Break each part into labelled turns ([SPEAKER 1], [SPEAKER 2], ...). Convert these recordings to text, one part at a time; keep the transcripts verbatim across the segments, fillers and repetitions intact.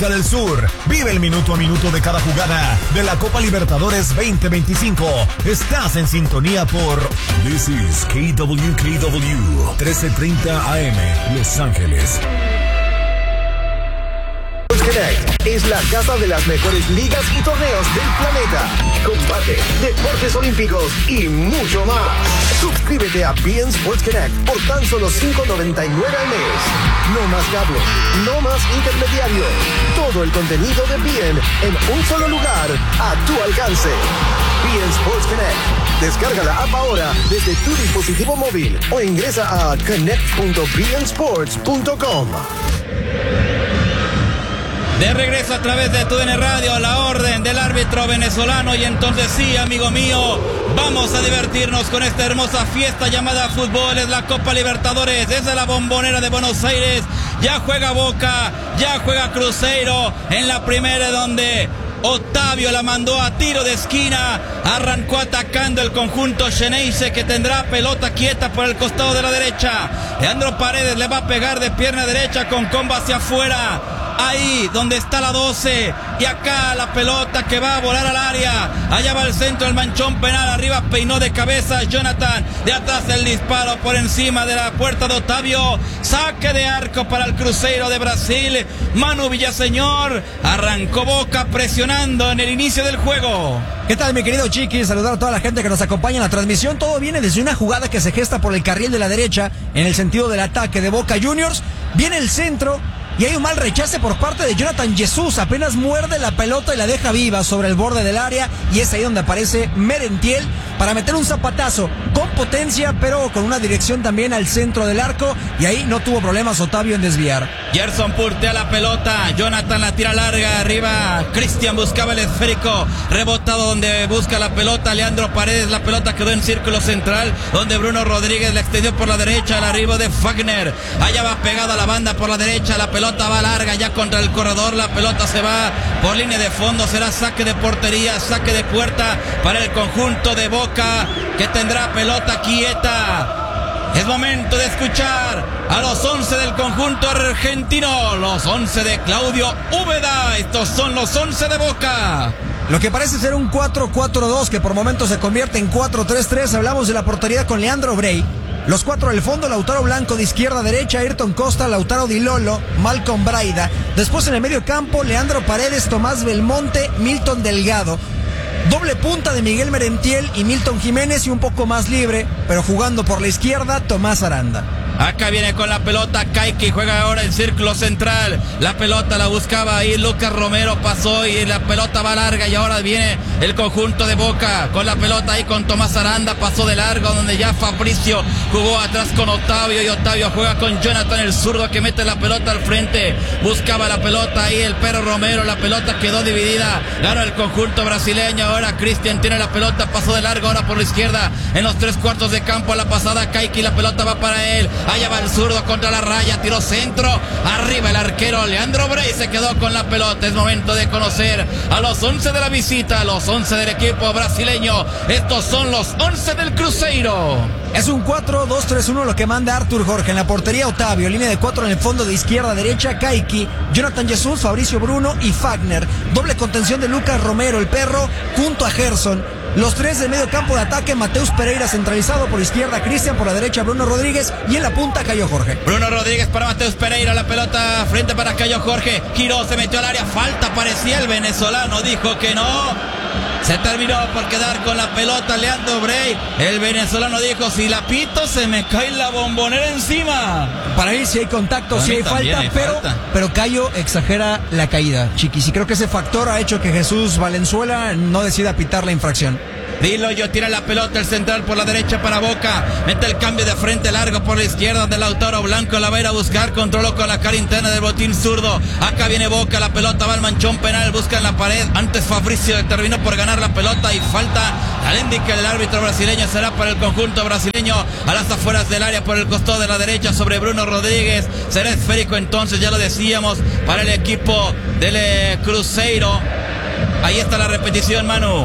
[SPEAKER 1] del Sur. Vive el minuto a minuto de cada jugada de la Copa Libertadores veinte veinticinco. Estás en sintonía por This is K W K W trece treinta A M Los Ángeles.
[SPEAKER 2] Connect es la casa de las mejores ligas y torneos del planeta. Combate, deportes olímpicos y mucho más. Suscríbete a B N Sports Connect por tan solo cinco noventa y nueve al mes. No más cable, no más intermediario. Todo el contenido de B N en un solo lugar, a tu alcance. B N Sports Connect. Descarga la app ahora desde tu dispositivo móvil o ingresa a connect punto b n sports punto com.
[SPEAKER 3] De regreso a través de T U D N Radio, la orden del árbitro venezolano. Y entonces sí, amigo mío, vamos a divertirnos con esta hermosa fiesta llamada fútbol. Es la Copa Libertadores, es de la Bombonera de Buenos Aires. Ya juega Boca, ya juega Cruzeiro. En la primera donde Otavio la mandó a tiro de esquina, arrancó atacando el conjunto Xeneize, que tendrá pelota quieta por el costado de la derecha. Leandro Paredes le va a pegar de pierna derecha con comba hacia afuera. Ahí donde está la doce, y acá la pelota que va a volar al área. Allá va el centro, el manchón penal, arriba peinó de cabeza Jonathan, de atrás el disparo por encima de la puerta de Otavio. Saque de arco para el Cruzeiro de Brasil. Manu Villaseñor, arrancó Boca presionando en el inicio del juego.
[SPEAKER 4] ¿Qué tal, mi querido Chiqui? Saludar a toda la gente que nos acompaña en la transmisión. Todo viene desde una jugada que se gesta por el carril de la derecha en el sentido del ataque de Boca Juniors. Viene el centro y hay un mal rechace por parte de Jonathan Jesús. Apenas muerde la pelota y la deja viva sobre el borde del área, y es ahí donde aparece Merentiel para meter un zapatazo con potencia, pero con una dirección también al centro del arco, y ahí no tuvo problemas Otavio en desviar.
[SPEAKER 3] Gerson purtea la pelota, Jonathan la tira larga, arriba Cristian buscaba el esférico, rebotado donde busca la pelota Leandro Paredes. La pelota quedó en círculo central, donde Bruno Rodríguez la extendió por la derecha, el arribo de Fagner. Allá va pegado a la banda por la derecha, la pelota pelota va larga ya contra el corredor, la pelota se va por línea de fondo, será saque de portería, saque de puerta para el conjunto de Boca, que tendrá pelota quieta. Es momento de escuchar a los once del conjunto argentino, los once de Claudio Úbeda. Estos son los once de Boca.
[SPEAKER 4] Lo que parece ser un cuatro cuatro dos que por momentos se convierte en cuatro tres tres. Hablamos de la portería con Leandro Brey. Los cuatro del fondo, Lautaro Blanco de izquierda a derecha, Ayrton Costa, Lautaro Di Lolo, Malcolm Braida. Después en el medio campo, Leandro Paredes, Tomás Belmonte, Milton Delgado. Doble punta de Miguel Merentiel y Milton Jiménez, y un poco más libre, pero jugando por la izquierda, Tomás Aranda.
[SPEAKER 3] Acá viene con la pelota Kaiki, juega ahora en círculo central. La pelota la buscaba ahí Lucas Romero, pasó y la pelota va larga, y ahora viene el conjunto de Boca con la pelota ahí con Tomás Aranda, pasó de largo donde ya Fabricio jugó atrás con Otavio, y Otavio juega con Jonathan, el zurdo, que mete la pelota al frente. Buscaba la pelota ahí el Perro Romero, la pelota quedó dividida, ganó el conjunto brasileño. Ahora Cristian tiene la pelota, pasó de largo ahora por la izquierda en los tres cuartos de campo. A la pasada Kaiki, la pelota va para él. Allá va el zurdo contra la raya, tiró centro, arriba el arquero Leandro Brey se quedó con la pelota. Es momento de conocer a los once de la visita, a los once del equipo brasileño. Estos son los once del Cruzeiro.
[SPEAKER 4] Es un cuatro dos tres uno lo que manda Artur Jorge. En la portería Otavio, línea de cuatro en el fondo de izquierda a derecha, Kaiki, Jonathan Jesús, Fabricio Bruno y Fagner. Doble contención de Lucas Romero, el Perro, junto a Gerson. Los tres del medio campo de ataque, Mateus Pereira centralizado por izquierda, Cristian por la derecha, Bruno Rodríguez, y en la punta Cayo Jorge.
[SPEAKER 3] Bruno Rodríguez para Mateus Pereira, la pelota frente para Cayo Jorge, giró, se metió al área, falta, parecía el venezolano, dijo que no. Se terminó por quedar con la pelota Leandro Brey. El venezolano dijo, si la pito se me cae la bombonera encima.
[SPEAKER 4] Para mí sí hay contacto, sí hay falta, hay pero, falta. pero Cayo exagera la caída, Chiquis. Y creo que ese factor ha hecho que Jesús Valenzuela no decida pitar la infracción.
[SPEAKER 3] Dilo, yo tira la pelota, el central por la derecha para Boca, mete el cambio de frente largo por la izquierda de Lautaro Blanco, la va a ir a buscar, controló con la cara interna del botín zurdo. Acá viene Boca, la pelota va al manchón penal, busca en la pared, antes Fabricio terminó por ganar la pelota y falta. Al indique el árbitro brasileño, será para el conjunto brasileño a las afueras del área por el costado de la derecha sobre Bruno Rodríguez. Será esférico entonces, ya lo decíamos, para el equipo del Cruzeiro. Ahí está la repetición, Manu.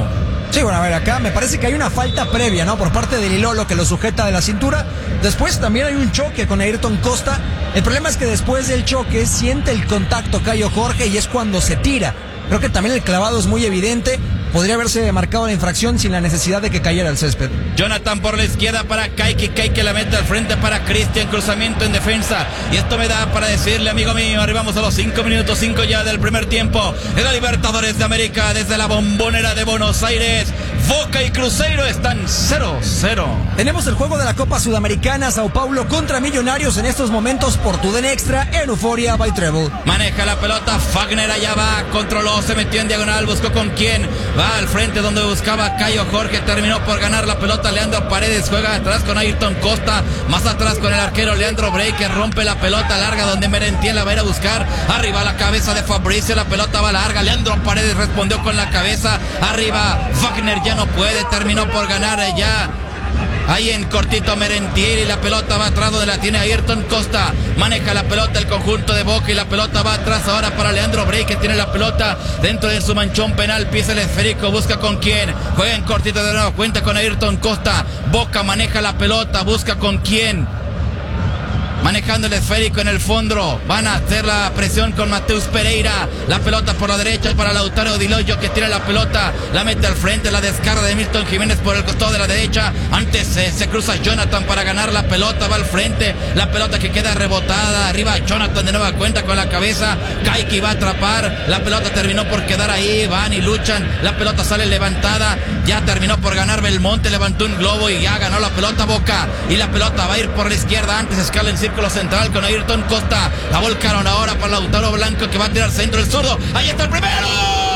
[SPEAKER 4] Sí, bueno, a ver, acá me parece que hay una falta previa, ¿no? Por parte del Ilolo que lo sujeta de la cintura. Después también hay un choque con Ayrton Costa. El problema es que después del choque siente el contacto Caio Jorge y es cuando se tira. Creo que también el clavado es muy evidente. Podría haberse marcado la infracción sin la necesidad de que cayera el césped.
[SPEAKER 3] Jonathan por la izquierda para Kaiki, Kaiki la mete al frente para Cristian, cruzamiento en defensa. Y esto me da para decirle, amigo mío, arribamos a los cinco minutos cinco ya del primer tiempo. En la Libertadores de América, desde la Bombonera de Buenos Aires, Boca y Cruzeiro están cero cero.
[SPEAKER 4] Tenemos el juego de la Copa Sudamericana, Sao Paulo contra Millonarios en estos momentos por TUDN Extra en Euforia by Treble.
[SPEAKER 3] Maneja la pelota, Fagner allá va, controló, se metió en diagonal, buscó con quién. Va al frente donde buscaba Caio Jorge, terminó por ganar la pelota. Leandro Paredes juega atrás con Ayrton Costa, más atrás con el arquero Leandro Bray, que rompe la pelota larga donde Merentiel la va a ir a buscar. Arriba la cabeza de Fabricio, la pelota va larga. Leandro Paredes respondió con la cabeza. Arriba Wagner ya no puede, terminó por ganar ya. Ahí en cortito Merentiel y la pelota va atrás donde la tiene Ayrton Costa. Maneja la pelota el conjunto de Boca y la pelota va atrás ahora para Leandro Bray, que tiene la pelota dentro de su manchón penal. Pisa el esférico, busca con quién. Juega en cortito de nuevo, cuenta con Ayrton Costa. Boca maneja la pelota, busca con quién. Manejando el esférico en el fondo, van a hacer la presión con Mateus Pereira. La pelota por la derecha para Lautaro Di Loyo, que tira la pelota, la mete al frente, la descarga de Milton Jiménez por el costado de la derecha. Antes eh, se cruza Jonathan para ganar la pelota, va al frente, la pelota que queda rebotada. Arriba Jonathan de nueva cuenta con la cabeza. Kaiki va a atrapar, la pelota terminó por quedar ahí, van y luchan. La pelota sale levantada, ya terminó por ganar Belmonte, levantó un globo y ya ganó la pelota Boca. Y la pelota va a ir por la izquierda, antes escala en círculo central con Ayrton Costa. La volcaron ahora para Lautaro Blanco, que va a tirar centro el zurdo. Ahí está el primero.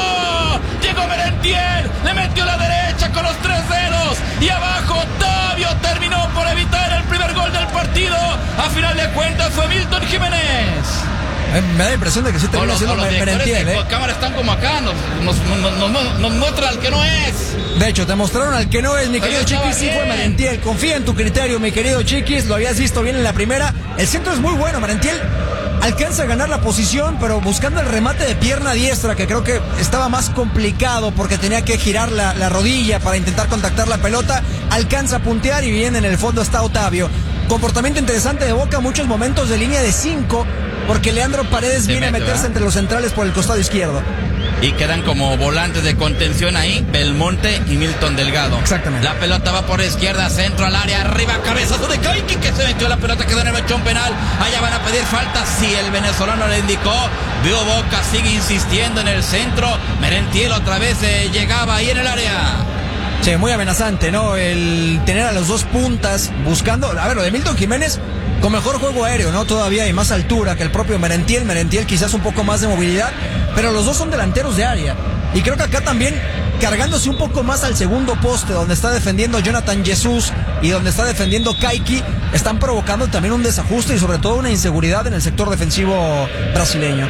[SPEAKER 3] Llegó Merentiel, le metió la derecha con los tres dedos. Y abajo Otavio terminó por evitar el primer gol del partido. A final de cuentas fue Milton Jiménez.
[SPEAKER 4] Eh, me da la impresión de que sí termina siendo Merentiel, ¿eh?
[SPEAKER 3] Las cámaras están como acá, nos, nos, nos, nos, nos muestra al que no es.
[SPEAKER 4] De hecho, te mostraron al que no es, mi querido Chiquis. Sí fue Merentiel. Confía en tu criterio, mi querido Chiquis. Lo habías visto bien en la primera. El centro es muy bueno, Merentiel alcanza a ganar la posición, pero buscando el remate de pierna diestra, que creo que estaba más complicado porque tenía que girar la, la rodilla para intentar contactar la pelota. Alcanza a puntear y bien en el fondo está Otavio. Comportamiento interesante de Boca, muchos momentos de línea de cinco, porque Leandro Paredes viene a meterse entre los centrales por el costado izquierdo.
[SPEAKER 3] Y quedan como volantes de contención ahí, Belmonte y Milton Delgado.
[SPEAKER 4] Exactamente.
[SPEAKER 3] La pelota va por izquierda, centro al área, arriba, cabezazo de Kaiki, que se metió la pelota, quedó en el mechón penal. Allá van a pedir falta, si el venezolano le indicó. Vio Boca, sigue insistiendo en el centro. Merentiel otra vez eh, llegaba ahí en el área.
[SPEAKER 4] Sí, muy amenazante, ¿no? El tener a los dos puntas buscando. A ver, lo de Milton Jiménez con mejor juego aéreo, ¿no? Todavía y más altura que el propio Merentiel. Merentiel quizás un poco más de movilidad, pero los dos son delanteros de área. Y creo que acá también cargándose un poco más al segundo poste, donde está defendiendo Jonathan Jesús y donde está defendiendo Kaiki, están provocando también un desajuste y sobre todo una inseguridad en el sector defensivo brasileño.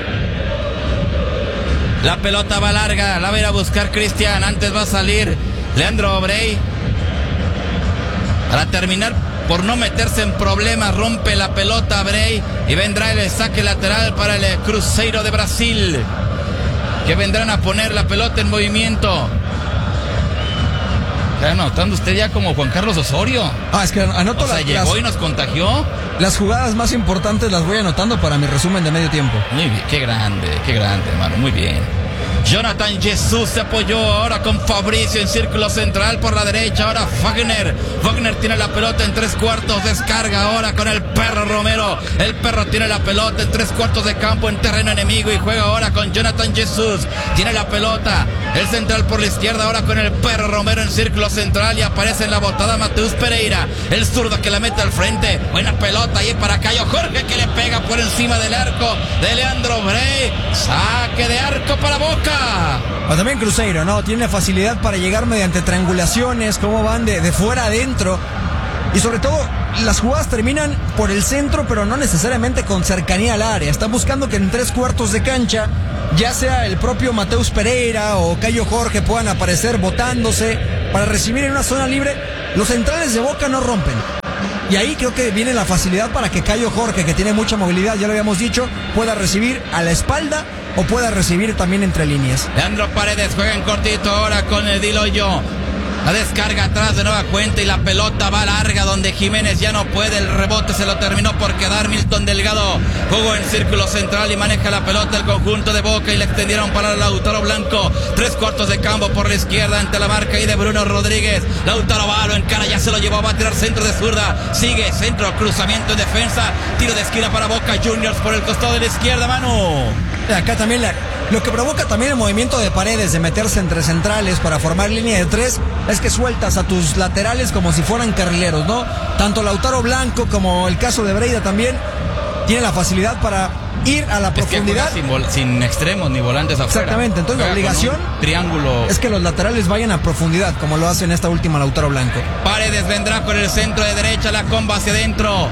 [SPEAKER 3] La pelota va larga, la va a ir a buscar Cristian. Antes va a salir Leandro Bray para terminar por no meterse en problemas. Rompe la pelota Bray y vendrá el saque lateral para el Cruzeiro de Brasil, que vendrán a poner la pelota en movimiento. ¿Está anotando usted ya como Juan Carlos Osorio?
[SPEAKER 4] Ah, es que anoto
[SPEAKER 3] o sea,
[SPEAKER 4] la,
[SPEAKER 3] llegó
[SPEAKER 4] las,
[SPEAKER 3] y nos contagió.
[SPEAKER 4] Las jugadas más importantes las voy anotando para mi resumen de medio tiempo.
[SPEAKER 3] Muy bien, qué grande, qué grande, hermano, muy bien. Jonathan Jesús se apoyó ahora con Fabricio en círculo central por la derecha. Ahora Wagner. Wagner tiene la pelota en tres cuartos. Descarga ahora con el Perro Romero. El Perro tiene la pelota en tres cuartos de campo en terreno enemigo y juega ahora con Jonathan Jesús. Tiene la pelota. El central por la izquierda ahora con el Perro Romero en círculo central y aparece en la botada Mateus Pereira. El zurdo que la mete al frente. Buena pelota ahí para Caio Jorge, que le pega por encima del arco de Leandro Bray. Saque de arco para Boca.
[SPEAKER 4] O también Cruzeiro, ¿no? Tiene facilidad para llegar mediante triangulaciones, cómo van de, de fuera adentro. Y sobre todo, las jugadas terminan por el centro, pero no necesariamente con cercanía al área. Están buscando que en tres cuartos de cancha, ya sea el propio Mateus Pereira o Caio Jorge, puedan aparecer botándose para recibir en una zona libre. Los centrales de Boca no rompen. Y ahí creo que viene la facilidad para que Caio Jorge, que tiene mucha movilidad, ya lo habíamos dicho, pueda recibir a la espalda o pueda recibir también entre líneas.
[SPEAKER 3] Leandro Paredes juega en cortito ahora con el Diloyo. La descarga atrás de nueva cuenta y la pelota va larga donde Jiménez ya no puede. El rebote se lo terminó por quedar Milton Delgado. Jugó en círculo central y maneja la pelota el conjunto de Boca y le extendieron para Lautaro Blanco. Tres cuartos de campo por la izquierda ante la marca ahí de Bruno Rodríguez. Lautaro va, lo encara, ya se lo llevó, va a tirar centro de zurda. Sigue centro, cruzamiento en defensa. Tiro de esquina para Boca Juniors por el costado de la izquierda, Manu.
[SPEAKER 4] Acá también la, lo que provoca también el movimiento de Paredes de meterse entre centrales para formar línea de tres es que sueltas a tus laterales como si fueran carrileros, ¿no? Tanto Lautaro Blanco como el caso de Breida también tiene la facilidad para ir a la
[SPEAKER 3] es
[SPEAKER 4] profundidad.
[SPEAKER 3] Que sin, vol- sin extremos ni volantes afuera.
[SPEAKER 4] Exactamente, entonces la obligación
[SPEAKER 3] triángulo
[SPEAKER 4] es que los laterales vayan a profundidad, como lo hace en esta última Lautaro Blanco.
[SPEAKER 3] Paredes vendrá con el centro de derecha, la comba hacia adentro.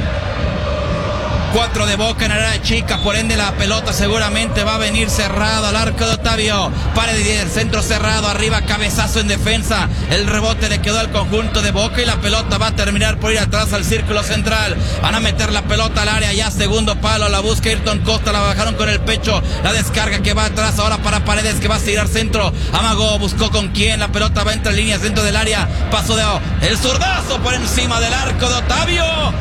[SPEAKER 3] Cuatro de Boca en área chica, por ende la pelota seguramente va a venir cerrado al arco de Otavio. Paredes, el centro cerrado, arriba cabezazo en defensa. El rebote le quedó al conjunto de Boca y la pelota va a terminar por ir atrás al círculo central. Van a meter la pelota al área, ya segundo palo, la busca Ayrton Costa, la bajaron con el pecho. La descarga que va atrás ahora para Paredes que va a tirar centro. Amagó, buscó con quién, la pelota va entre líneas dentro del área. Paso de el zurdazo por encima del arco de Otavio.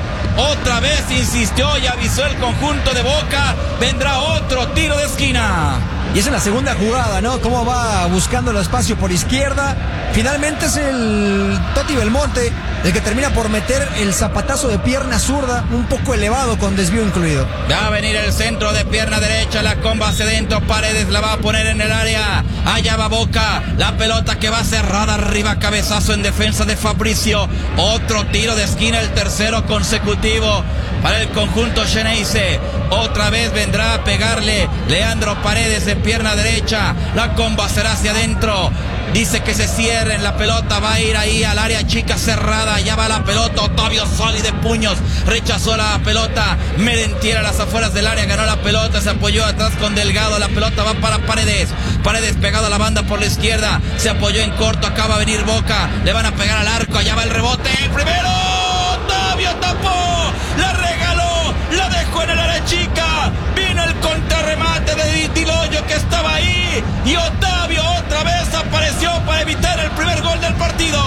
[SPEAKER 3] Otra vez insistió y avisó el conjunto de Boca. Vendrá otro tiro de esquina.
[SPEAKER 4] Y es en la segunda jugada, ¿no? Cómo va buscando el espacio por izquierda. Finalmente es el Toti Belmonte el que termina por meter el zapatazo de pierna zurda, un poco elevado con desvío incluido.
[SPEAKER 3] Va a venir el centro de pierna derecha, la comba hacia dentro, Paredes la va a poner en el área. Allá va Boca, la pelota que va cerrada arriba, cabezazo en defensa de Fabricio. Otro tiro de esquina, el tercero consecutivo para el conjunto Xeneize. Otra vez vendrá a pegarle Leandro Paredes de pierna derecha. La comba será hacia adentro. Dice que se cierren, la pelota va a ir ahí al área chica cerrada. Ya va la pelota, Otavio Soli de puños. Rechazó la pelota. Merentiera a las afueras del área, ganó la pelota, se apoyó atrás con Delgado. La pelota va para Paredes. Paredes pegado a la banda por la izquierda. Se apoyó en corto, acaba a venir Boca. Le van a pegar al arco, allá va el rebote. El primero, Otavio tapó. La regaló, la dejó en el área chica. Vino el contrarremate de Diloyo que estaba ahí. Y Otavio otra vez apareció para evitar el primer gol del partido.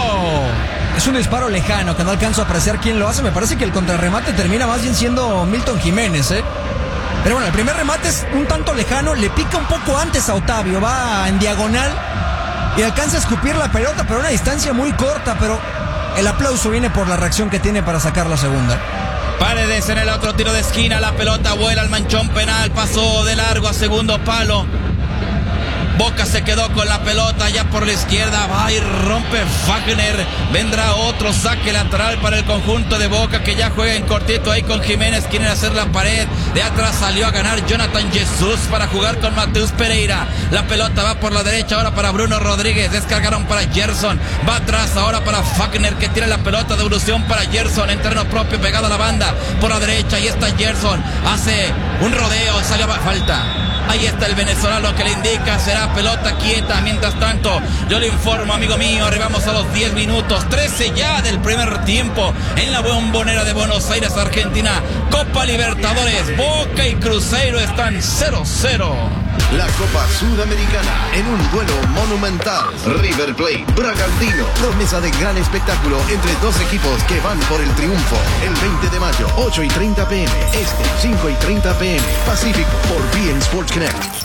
[SPEAKER 4] Es un disparo lejano que no alcanzo a apreciar quién lo hace. Me parece que el contrarremate termina más bien siendo Milton Jiménez, ¿eh? Pero bueno, el primer remate es un tanto lejano. Le pica un poco antes a Otavio. Va en diagonal y alcanza a escupir la pelota, pero a una distancia muy corta. Pero el aplauso viene por la reacción que tiene para sacar la segunda.
[SPEAKER 3] Paredes en el otro tiro de esquina, la pelota vuela al manchón penal, pasó de largo a segundo palo. Boca se quedó con la pelota ya por la izquierda, va y rompe Wagner. Vendrá otro saque lateral para el conjunto de Boca que ya juega en cortito ahí con Jiménez, quieren hacer la pared. De atrás salió a ganar Jonathan Jesús para jugar con Mateus Pereira. La pelota va por la derecha ahora para Bruno Rodríguez, descargaron para Gerson. Va atrás ahora para Wagner que tira la pelota de evolución para Gerson en terreno propio pegado a la banda por la derecha. Ahí está Gerson, hace un rodeo, salió a falta. Ahí está el venezolano que le indica, será pelota quieta. Mientras tanto, yo le informo, amigo mío, arribamos a los diez minutos, trece ya del primer tiempo en la Bombonera de Buenos Aires, Argentina. Copa Libertadores, Boca y Cruzeiro están cero cero.
[SPEAKER 2] La Copa Sudamericana en un duelo monumental. River Plate, Bragantino. Promesa de gran espectáculo entre dos equipos que van por el triunfo. El veinte de mayo, ocho y treinta pm. Este, cinco y treinta pm. Pacífico por B N Sports Connect.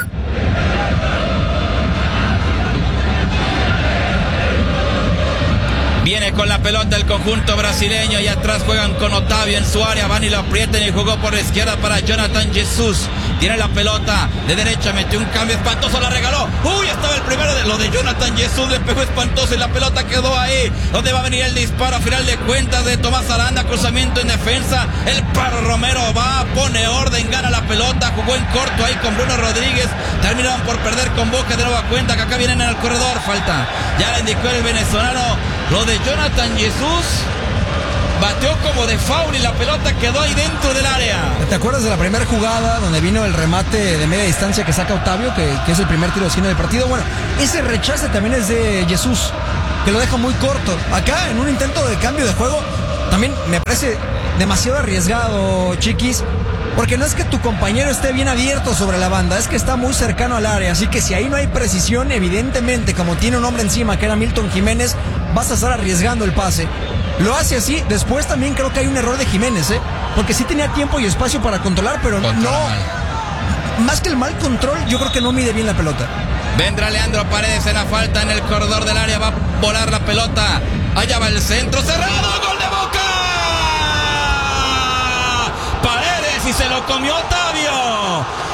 [SPEAKER 3] Viene con la pelota el conjunto brasileño y atrás juegan con Otavio en su área. Van y lo aprietan y jugó por la izquierda para Jonathan Jesús. Tiene la pelota de derecha, metió un cambio espantoso, la regaló. Uy, estaba el primero de lo de Jonathan Jesús, le pegó espantoso y la pelota quedó ahí. Donde va a venir el disparo a final de cuentas de Tomás Aranda, cruzamiento en defensa. El Paro Romero va, pone orden, gana la pelota, jugó en corto ahí con Bruno Rodríguez. Terminaron por perder con Boca de nueva cuenta, que acá vienen en el corredor, falta. Ya le indicó el venezolano. Lo de Jonathan Jesús bateó como de foul y la pelota quedó ahí dentro del área.
[SPEAKER 4] ¿Te acuerdas de la primera jugada donde vino el remate de media distancia que saca Otavio, que, que es el primer tiro de esquina del partido? Bueno, ese rechace también es de Jesús, que lo deja muy corto. Acá, en un intento de cambio de juego, también me parece demasiado arriesgado, Chiquis, Porque no es que tu compañero esté bien abierto sobre la banda, es que está muy cercano al área. Así que si ahí no hay precisión, evidentemente, como tiene un hombre encima que era Milton Jiménez, vas a estar arriesgando el pase. Lo hace así. Después también creo que hay un error de Jiménez, ¿eh? Porque sí tenía tiempo y espacio para controlar, pero Controla no... Mal. Más que el mal control, yo creo que no mide bien la pelota.
[SPEAKER 3] Vendrá Leandro Paredes en la falta en el corredor del área. Va a volar la pelota. Allá va el centro cerrado. ¡Gol de Boca! Paredes y se lo comió Otavio.